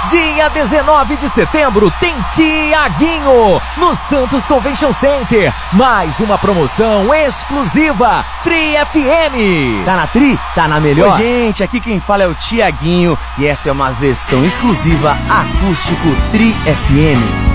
Dia 19 de setembro tem Tiaguinho no Santos Convention Center. Mais uma promoção exclusiva Tri FM. Tá na Tri? Tá na melhor? Oi, gente, aqui quem fala é o Tiaguinho e essa é uma versão exclusiva acústico Tri FM.